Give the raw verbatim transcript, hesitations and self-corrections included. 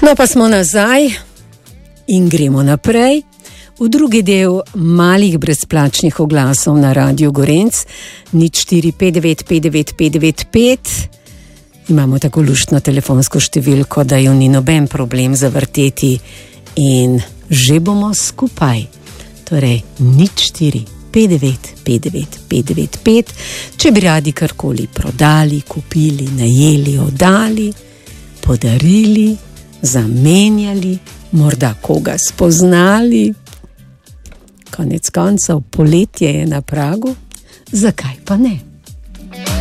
No, pa smo nazaj in gremo naprej v drugi del malih brezplačnih oglasov na Radiu Gorenc. nič štiri pet devet pet devet pet devet pet. Imamo tako luštno telefonsko številko, da jo ni noben problem zavrteti in že bomo skupaj. Torej, nič štiri pet devet pet devet pet devet pet. Če bi radi karkoli prodali, kupili, najeli, oddali, podarili, zamenjali, morda koga spoznali. Konec koncev, poletje je na pragu, zakaj pa ne?